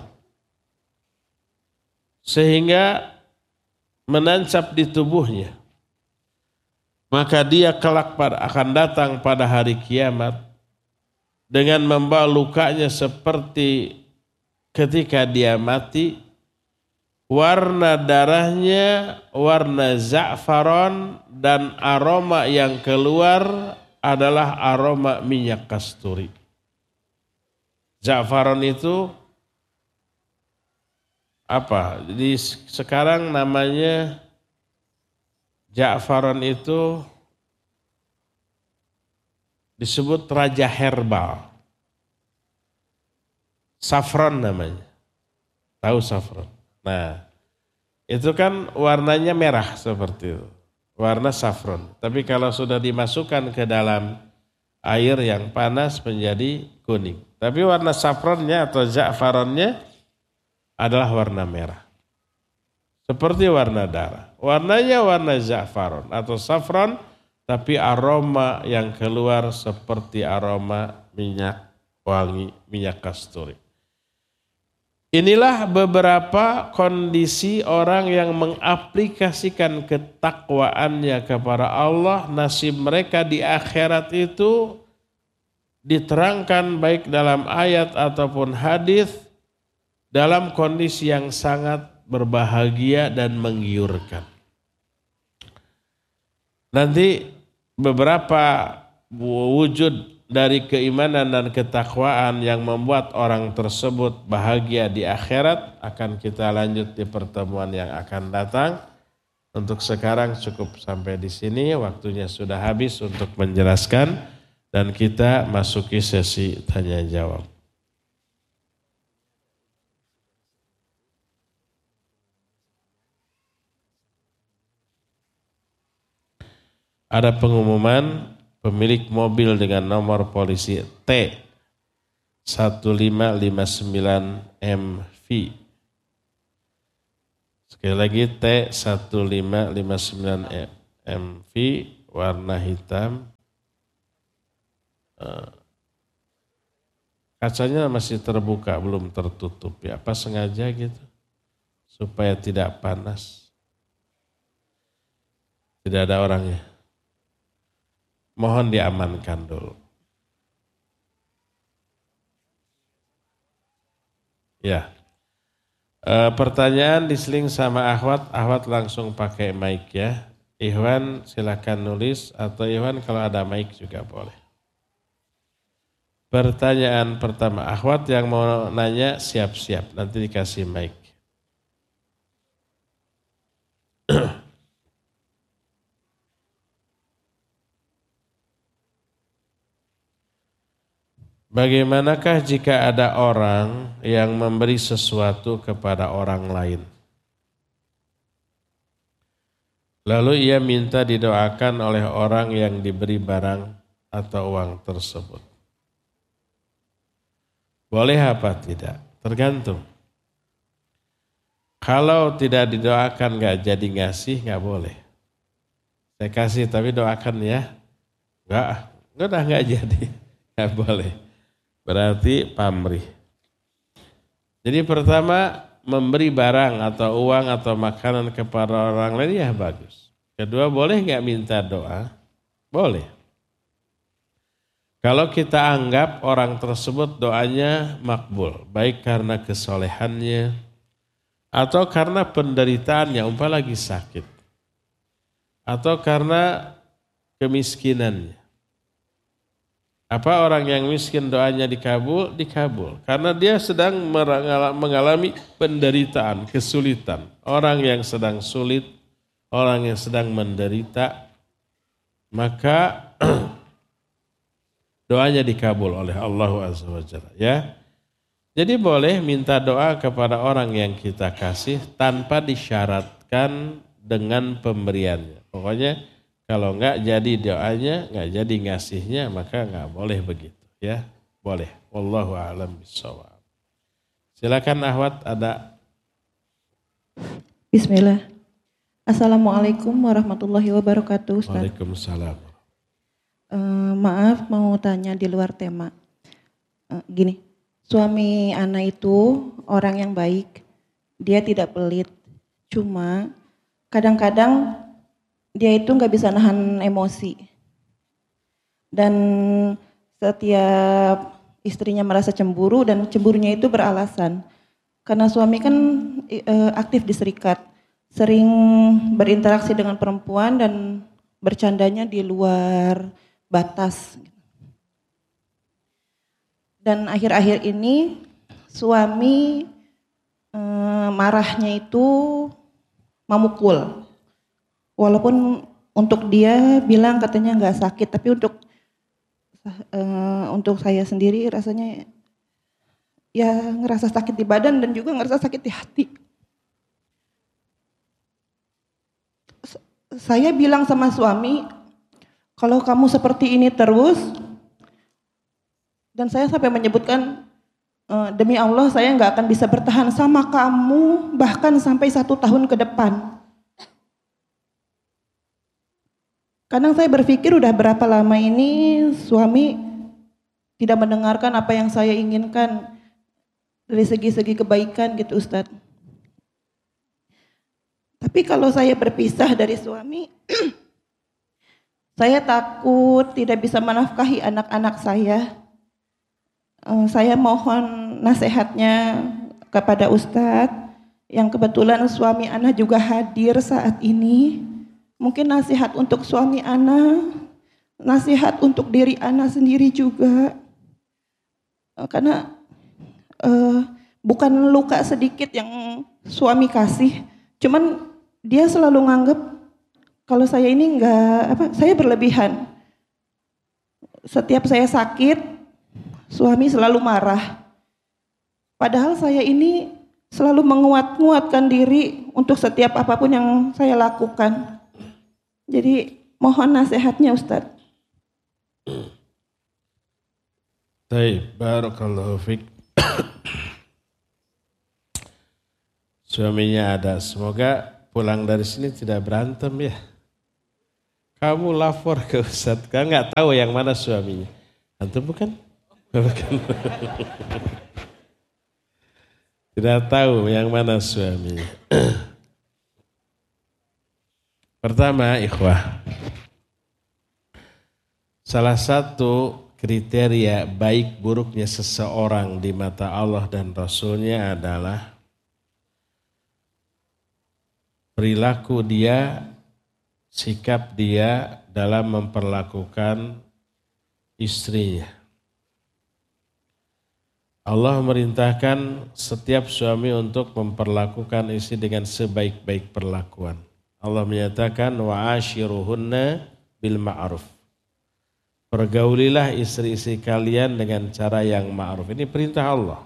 sehingga menancap di tubuhnya, maka dia kelak akan datang pada hari kiamat dengan membawa lukanya seperti ketika dia mati. Warna darahnya warna za'faron dan aroma yang keluar adalah aroma minyak kasturi. Za'faron itu apa? Jadi sekarang namanya Ja'faron itu disebut raja herbal. Safron namanya. Tahu safron? Nah, itu kan warnanya merah seperti itu. Warna safron. Tapi kalau sudah dimasukkan ke dalam air yang panas menjadi kuning. Tapi warna safronnya atau Ja'faronnya adalah warna merah. Seperti warna darah. Warnanya warna za'faron atau safron, tapi aroma yang keluar seperti aroma minyak wangi, minyak kasturi. Inilah beberapa kondisi orang yang mengaplikasikan ketakwaannya kepada Allah. Nasib mereka di akhirat itu diterangkan baik dalam ayat ataupun hadis dalam kondisi yang sangat berbahagia dan menggiurkan. Nanti beberapa wujud dari keimanan dan ketakwaan yang membuat orang tersebut bahagia di akhirat akan kita lanjut di pertemuan yang akan datang. Untuk sekarang cukup sampai di sini, waktunya sudah habis untuk menjelaskan dan kita masuki sesi tanya jawab. Ada pengumuman pemilik mobil dengan nomor polisi T satu lima lima sembilan M V. Sekali lagi T satu lima lima sembilan M V, warna hitam. Kacanya masih terbuka, belum tertutup. Ya, apa sengaja gitu? Supaya tidak panas. Tidak ada orangnya. Mohon diamankan dulu. Ya. E, pertanyaan diseling sama Ahwat, Ahwat langsung pakai mic ya. Ikhwan silakan nulis, atau Ikhwan kalau ada mic juga boleh. Pertanyaan pertama, Ahwat yang mau nanya siap-siap, nanti dikasih mic. Bagaimanakah jika ada orang yang memberi sesuatu kepada orang lain? Lalu ia minta didoakan oleh orang yang diberi barang atau uang tersebut. Boleh apa tidak? Tergantung. Kalau tidak didoakan gak jadi ngasih, gak boleh. Saya kasih tapi doakan ya. Enggak, udah gak jadi. Gak boleh. Berarti pamrih. Jadi pertama, memberi barang atau uang atau makanan kepada orang lain ya bagus. Kedua, boleh gak minta doa? Boleh. Kalau kita anggap orang tersebut doanya makbul, baik karena kesolehannya atau karena penderitaannya, umpah lagi sakit, atau karena kemiskinannya. Apa orang yang miskin doanya dikabul? Dikabul. Karena dia sedang mengalami penderitaan, kesulitan. Orang yang sedang sulit, orang yang sedang menderita, maka doanya dikabul oleh Allah Azza wa Jalla. Ya. Jadi boleh minta doa kepada orang yang kita kasih tanpa disyaratkan dengan pemberiannya. Pokoknya kalau enggak jadi doanya, enggak jadi ngasihnya, maka enggak boleh begitu. Ya, boleh. Wallahu a'lam bishawab. Silakan Ahwat, ada. Bismillah. Assalamualaikum warahmatullahi wabarakatuh. Ustaz. Waalaikumsalam. Uh, maaf mau tanya di luar tema. Uh, gini, suami Ana itu orang yang baik, dia tidak pelit. Cuma kadang-kadang dia itu nggak bisa nahan emosi. Dan setiap istrinya merasa cemburu dan cemburunya itu beralasan. Karena suami kan uh, aktif di serikat, sering berinteraksi dengan perempuan dan bercandanya di luar batas. Dan akhir-akhir ini suami eh, marahnya itu memukul. Walaupun untuk dia bilang katanya nggak sakit, tapi untuk eh, untuk saya sendiri rasanya ya ngerasa sakit di badan dan juga ngerasa sakit di hati. Saya bilang sama suami, kalau kamu seperti ini terus, dan saya sampai menyebutkan, e, demi Allah saya nggak akan bisa bertahan sama kamu bahkan sampai satu tahun ke depan. Kadang saya berpikir udah berapa lama ini suami tidak mendengarkan apa yang saya inginkan dari segi-segi kebaikan gitu Ustadz. Tapi kalau saya berpisah dari suami, saya takut tidak bisa menafkahi anak-anak saya. Saya mohon nasihatnya kepada Ustadz, yang kebetulan suami Ana juga hadir saat ini. Mungkin nasihat untuk suami Ana, nasihat untuk diri Ana sendiri juga. Karena uh, bukan luka sedikit yang suami kasih, cuman dia selalu nganggep kalau saya ini enggak apa, saya berlebihan. Setiap saya sakit, suami selalu marah. Padahal saya ini selalu menguat-nguatkan diri untuk setiap apapun yang saya lakukan. Jadi mohon nasihatnya Ustadz. Baik, barakallahu fiik. Suaminya ada, semoga pulang dari sini tidak berantem ya. Kamu lapor ke Ustadz, kan nggak tahu yang mana suaminya. Antum bukan? Bukan. Tidak tahu yang mana suaminya. Pertama, ikhwah. Salah satu kriteria baik buruknya seseorang di mata Allah dan Rasulnya adalah perilaku dia, sikap dia dalam memperlakukan istrinya. Allah memerintahkan setiap suami untuk memperlakukan istri dengan sebaik-baik perlakuan. Allah menyatakan wa'ashiruhunna bil ma'ruf. Pergaulilah istri-istri kalian dengan cara yang ma'ruf. Ini perintah Allah.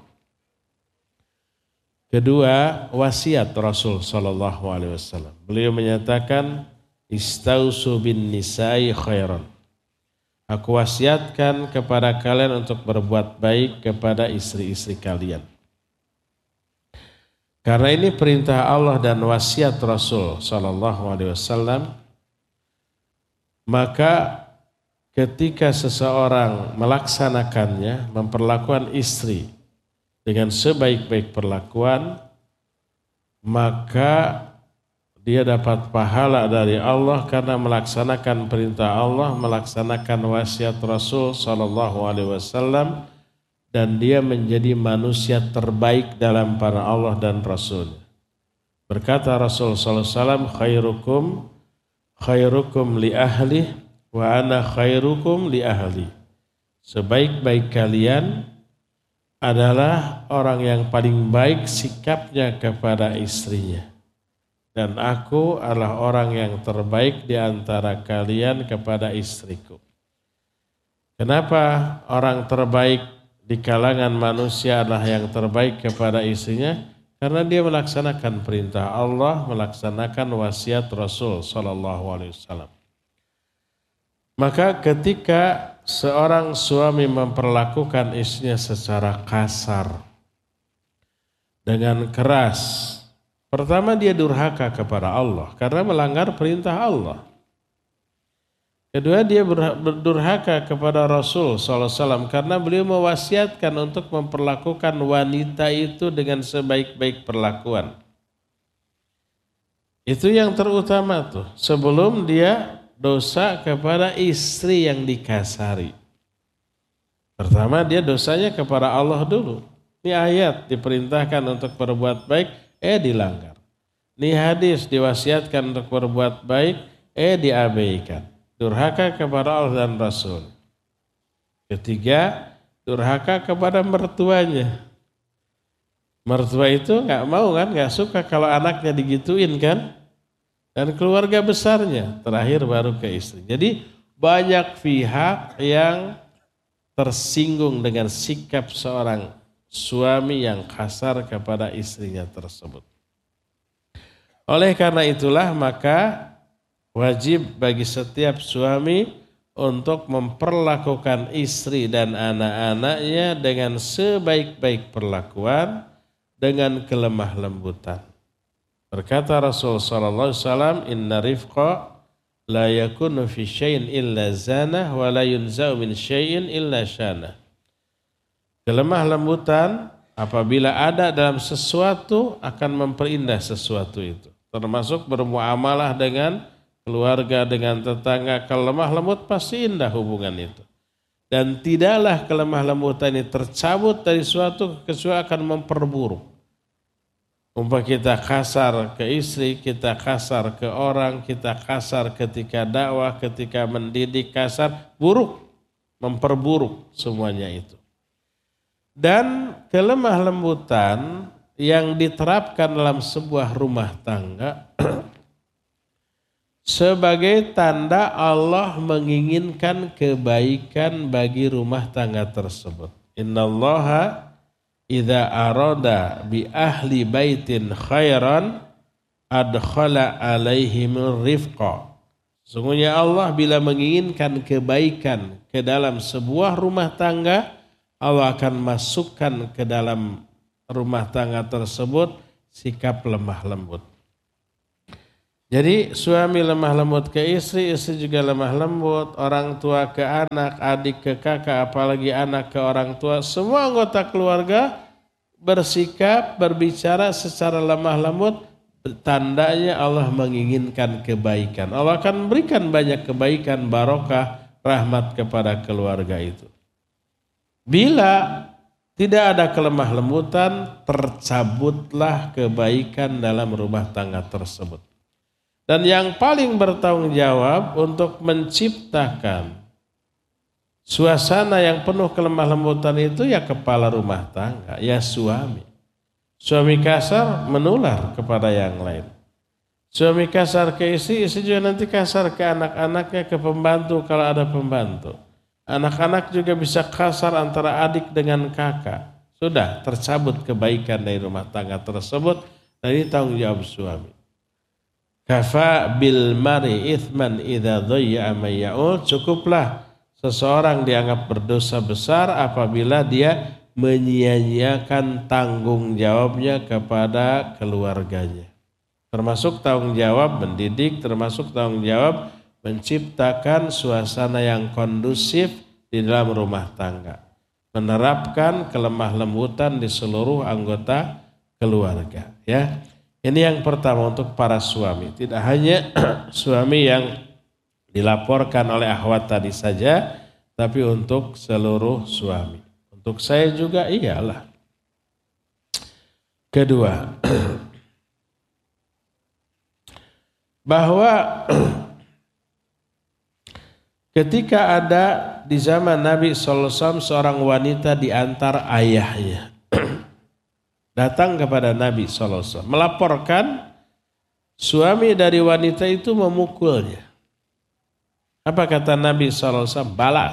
Kedua, wasiat Rasul sallallahu alaihi wasallam. Beliau menyatakan istausu bin nisa'i khairan. Aku wasiatkan kepada kalian untuk berbuat baik kepada istri-istri kalian. Karena ini perintah Allah dan wasiat Rasul sallallahu alaihi wasallam, maka ketika seseorang melaksanakannya, memperlakukan istri dengan sebaik-baik perlakuan, maka dia dapat pahala dari Allah karena melaksanakan perintah Allah, melaksanakan wasiat Rasul sallallahu alaihi wasallam, dan dia menjadi manusia terbaik dalam para Allah dan Rasul. Berkata Rasul sallallahu alaihi wasallam, khairukum khairukum li ahli wa ana khairukum li ahli. Sebaik-baik kalian adalah orang yang paling baik sikapnya kepada istrinya. Dan aku adalah orang yang terbaik di antara kalian kepada istriku. Kenapa orang terbaik di kalangan manusia adalah yang terbaik kepada istrinya? Karena dia melaksanakan perintah Allah, melaksanakan wasiat Rasul sallallahu alaihi wasallam. Maka ketika seorang suami memperlakukan istrinya secara kasar, dengan keras, pertama dia durhaka kepada Allah karena melanggar perintah Allah. Kedua dia berdurhaka kepada Rasul sallallahu alaihi wasallam karena beliau mewasiatkan untuk memperlakukan wanita itu dengan sebaik-baik perlakuan. Itu yang terutama tuh sebelum dia dosa kepada istri yang dikasari. Pertama dia dosanya kepada Allah dulu. Ini ayat diperintahkan untuk berbuat baik, eh dilanggar. Ini hadis diwasiatkan untuk berbuat baik, eh diabaikan. Durhaka kepada Allah dan Rasul. Ketiga, durhaka kepada mertuanya. Mertua itu nggak mau kan, nggak suka kalau anaknya digituin kan. Dan keluarga besarnya, terakhir baru ke istri. Jadi banyak pihak yang tersinggung dengan sikap seorang suami yang kasar kepada istrinya tersebut. Oleh karena itulah maka wajib bagi setiap suami untuk memperlakukan istri dan anak-anaknya dengan sebaik-baik perlakuan, dengan kelemah lembutan. Berkata Rasul sallallahu alaihi wasallam, inna rifqa la yakunu fi syai'in illa zanah wa la yunza'u min syai'in illa syanah. Kelemah lembutan apabila ada dalam sesuatu akan memperindah sesuatu itu. Termasuk bermuamalah dengan keluarga, dengan tetangga. Kalau lemah lembut pasti indah hubungan itu. Dan tidaklah kelemah lembutan ini tercabut dari suatu kecuali akan memperburuk. Umpama kita kasar ke istri, kita kasar ke orang, kita kasar ketika dakwah, ketika mendidik kasar, buruk, memperburuk semuanya itu. Dan kelemah lembutan yang diterapkan dalam sebuah rumah tangga sebagai tanda Allah menginginkan kebaikan bagi rumah tangga tersebut. Innallaha idza arada bi ahli baitin khairan adkhala alaihim rifqa. Sesungguhnya Allah bila menginginkan kebaikan ke dalam sebuah rumah tangga, Allah akan masukkan ke dalam rumah tangga tersebut sikap lemah lembut. Jadi suami lemah lembut ke istri, istri juga lemah lembut, orang tua ke anak, adik ke kakak, apalagi anak ke orang tua. Semua anggota keluarga bersikap, berbicara secara lemah lembut, tandanya Allah menginginkan kebaikan. Allah akan memberikan banyak kebaikan, barokah, rahmat kepada keluarga itu. Bila tidak ada kelemah lembutan, tercabutlah kebaikan dalam rumah tangga tersebut. Dan yang paling bertanggung jawab untuk menciptakan suasana yang penuh kelemah lembutan itu ya kepala rumah tangga, ya suami. Suami kasar menular kepada yang lain. Suami kasar ke istri, istri juga nanti kasar ke anak-anaknya, ke pembantu kalau ada pembantu. Anak-anak juga bisa kasar antara adik dengan kakak. Sudah tercabut kebaikan dari rumah tangga tersebut, dan ini tanggung jawab suami. Kafa bil mari ithman idza dhayya ma ya'ul. Cukuplah seseorang dianggap berdosa besar apabila dia menyia-nyiakan tanggung jawabnya kepada keluarganya. Termasuk tanggung jawab mendidik, termasuk tanggung jawab menciptakan suasana yang kondusif di dalam rumah tangga. Menerapkan kelemah lembutan di seluruh anggota keluarga, ya. Ini yang pertama untuk para suami. Tidak hanya suami yang dilaporkan oleh akhwat tadi saja, tapi untuk seluruh suami. Untuk saya juga iyalah. Kedua, bahwa ketika ada di zaman Nabi shallallahu alaihi wasallam seorang wanita di antara ayahnya datang kepada Nabi shallallahu alaihi wasallam melaporkan suami dari wanita itu memukulnya. Apa kata Nabi shallallahu alaihi wasallam? Balas.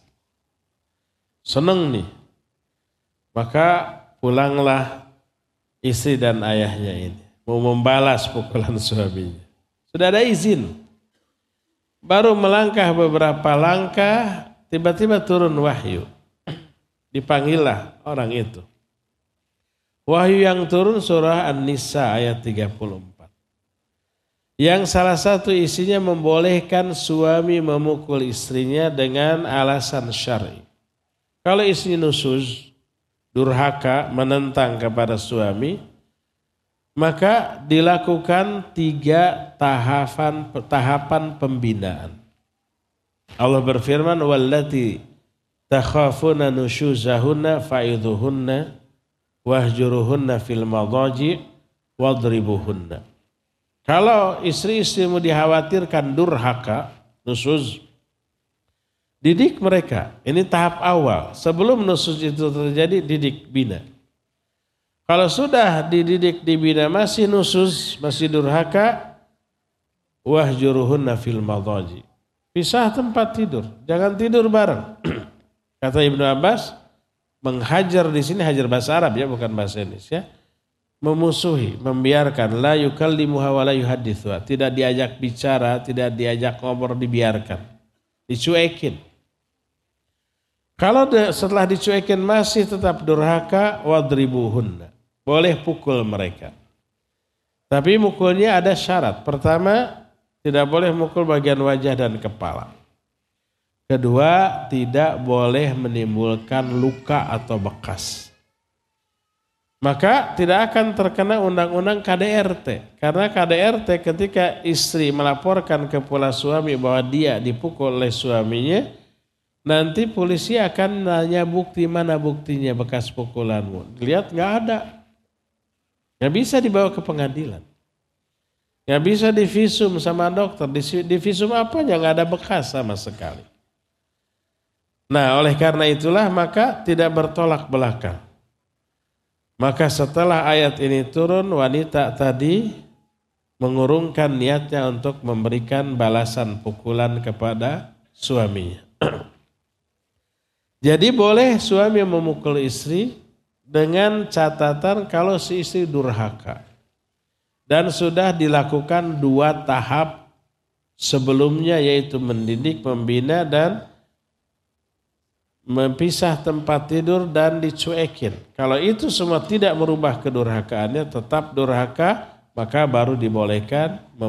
Senang nih. Maka pulanglah istri dan ayahnya ini mau membalas pukulan suaminya. Sudah ada izin. Baru melangkah beberapa langkah, tiba-tiba turun wahyu. Dipanggillah orang itu. Wahyu yang turun surah An-Nisa ayat tiga puluh empat. Yang salah satu isinya membolehkan suami memukul istrinya dengan alasan syar'i. Kalau istri nusuz, durhaka, menentang kepada suami, maka dilakukan tiga tahapan tahapan pembinaan. Allah berfirman, "Wallati takhafuna nusyuzahunna fa'idhuhunna wahjuruhunna fil madaji wadribuhunna." Kalau istri-istrimu dikhawatirkan durhaka, nusuz, didik mereka. Ini tahap awal. Sebelum nusuz itu terjadi, didik, bina. Kalau sudah dididik, dibina, masih nusuz, masih durhaka, wahjuruhunna fil madaji. Pisah tempat tidur, jangan tidur bareng. Kata Ibnu Abbas, menghajar di sini hajar bahasa Arab ya, bukan bahasa Indonesia. Memusuhi, membiarkan, la yukallimuha wa la yuhadithuha. Tidak diajak bicara, tidak diajak ngobrol, dibiarkan. Dicuekin. Kalau setelah dicuekin masih tetap durhaka, wadribuhunna. Boleh pukul mereka. Tapi mukulnya ada syarat. Pertama, tidak boleh mukul bagian wajah dan kepala. Kedua, tidak boleh menimbulkan luka atau bekas. Maka tidak akan terkena undang-undang K D R T. Karena K D R T ketika istri melaporkan ke pula suami bahwa dia dipukul oleh suaminya, nanti polisi akan nanya bukti, mana buktinya bekas pukulanmu. Lihat nggak ada. Nggak bisa dibawa ke pengadilan. Nggak bisa divisum sama dokter. Divisum apanya, nggak ada bekas sama sekali. Nah, oleh karena itulah maka tidak bertolak belakang. Maka setelah ayat ini turun, wanita tadi mengurungkan niatnya untuk memberikan balasan pukulan kepada suaminya. Jadi boleh suami memukul istri dengan catatan kalau si istri durhaka. Dan sudah dilakukan dua tahap sebelumnya, yaitu mendidik, membina, dan mempisah tempat tidur dan dicuekin. Kalau itu semua tidak merubah kedurhakaannya, tetap durhaka, maka baru dibolehkan